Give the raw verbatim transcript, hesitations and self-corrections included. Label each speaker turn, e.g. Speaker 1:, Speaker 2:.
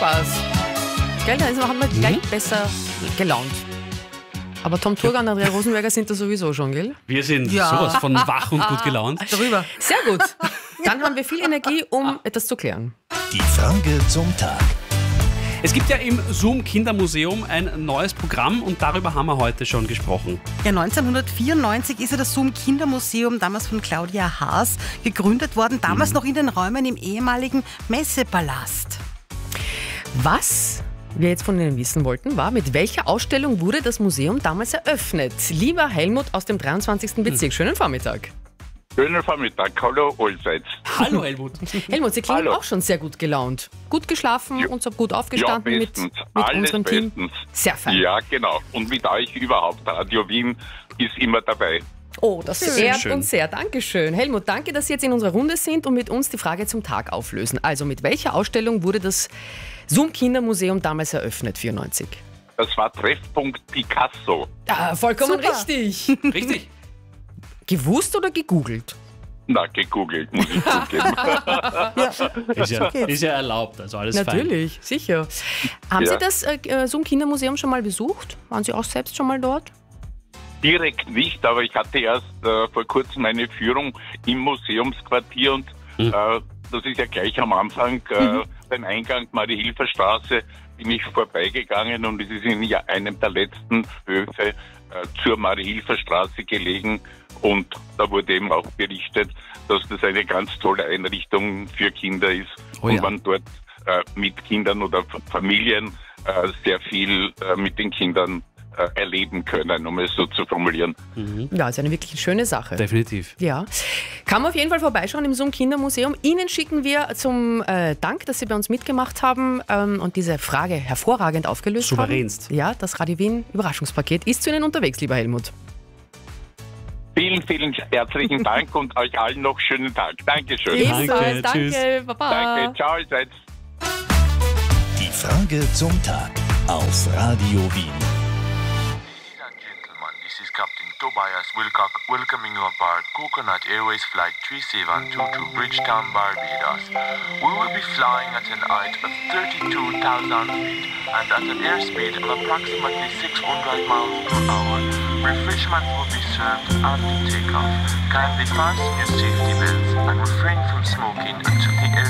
Speaker 1: Spaß. Gell, da ist- hat man gleich
Speaker 2: Mhm.
Speaker 1: besser gelaunt. Aber Tom Turgan und Andrea Rosenberger sind da sowieso schon, gell?
Speaker 2: Wir sind
Speaker 1: Ja.
Speaker 2: sowas von wach und gut gelaunt.
Speaker 1: Darüber. Sehr gut. Dann haben wir viel Energie, um etwas zu klären.
Speaker 3: Die Frage zum Tag.
Speaker 2: Es gibt ja im Zoom Kindermuseum ein neues Programm und darüber haben wir heute schon gesprochen.
Speaker 4: Ja, neunzehnhundertvierundneunzig ist ja das Zoom Kindermuseum, damals von Claudia Haas, gegründet worden. Damals noch in den Räumen im ehemaligen Messepalast.
Speaker 1: Was wir jetzt von Ihnen wissen wollten, war, mit welcher Ausstellung wurde das Museum damals eröffnet? Lieber Helmut aus dem dreiundzwanzigsten Bezirk, schönen Vormittag.
Speaker 5: Schönen Vormittag, hallo allseits.
Speaker 2: Hallo Helmut.
Speaker 1: Helmut, Sie klingen
Speaker 5: Hallo.
Speaker 1: auch schon sehr gut gelaunt. Gut geschlafen
Speaker 5: Ja.
Speaker 1: und so gut
Speaker 5: Ja,
Speaker 1: aufgestanden mit,
Speaker 5: bestens.
Speaker 1: mit
Speaker 5: Alles
Speaker 1: unserem Team.
Speaker 5: bestens.
Speaker 1: Sehr fein.
Speaker 5: Ja, genau. Und mit euch überhaupt. Radio Wien ist immer dabei.
Speaker 1: Oh, das
Speaker 2: Sehr
Speaker 1: ehrt
Speaker 2: schön.
Speaker 1: uns sehr. Dankeschön. Helmut, danke, dass Sie jetzt in unserer Runde sind und mit uns die Frage zum Tag auflösen. Also, mit welcher Ausstellung wurde das Zoom Kindermuseum damals eröffnet, vierundneunzig?
Speaker 5: Das war Treffpunkt Picasso.
Speaker 1: Ah, vollkommen
Speaker 4: Super.
Speaker 1: richtig.
Speaker 2: Richtig.
Speaker 1: Gewusst oder gegoogelt?
Speaker 5: Na, gegoogelt, muss ich zugeben.
Speaker 2: Ist ja,
Speaker 4: geht's.
Speaker 2: ist ja erlaubt, also alles fein.
Speaker 1: Natürlich, sicher. Haben
Speaker 5: Ja.
Speaker 1: Sie das äh, Zoom Kindermuseum schon mal besucht? Waren Sie auch selbst schon mal dort?
Speaker 5: Direkt nicht, aber ich hatte erst äh, vor kurzem eine Führung im Museumsquartier und äh, das ist ja gleich am Anfang, äh, beim Eingang Marie-Hilfer-Straße bin ich vorbeigegangen und es ist in ja- einem der letzten Höfe äh, zur Marie-Hilfer-Straße gelegen und da wurde eben auch berichtet, dass das eine ganz tolle Einrichtung für Kinder ist
Speaker 2: Oh
Speaker 5: und
Speaker 2: ja.
Speaker 5: man dort äh, mit Kindern oder F- Familien äh, sehr viel äh, mit den Kindern äh, erleben können, um es so zu formulieren.
Speaker 1: Ja, ist eine wirklich schöne Sache.
Speaker 2: Definitiv.
Speaker 1: Ja, kann man auf jeden Fall vorbeischauen im Zoom Kindermuseum. Ihnen schicken wir zum äh, Dank, dass Sie bei uns mitgemacht haben ähm, und diese Frage hervorragend aufgelöst
Speaker 2: Souveränst.
Speaker 1: haben. Ja, das Radio Wien Überraschungspaket ist zu Ihnen unterwegs, lieber Helmut.
Speaker 5: Vielen, vielen herzlichen Dank und euch allen noch schönen Tag. Dankeschön.
Speaker 1: Ebenfalls,
Speaker 2: tschüss.
Speaker 1: danke, Baba.
Speaker 5: Danke, ciao, allseits.
Speaker 3: Die Frage zum Tag auf Radio Wien.
Speaker 6: Ladies and gentlemen, this is Captain Tobias Wilcock welcoming you aboard Coconut Airways Flight three seven two to Bridgetown, Barbados. We will be flying at an height of thirty-two thousand feet and at an airspeed of approximately six hundred miles per hour. Refreshment will be served after takeoff. Kindly fasten your safety belts and refrain from smoking until the air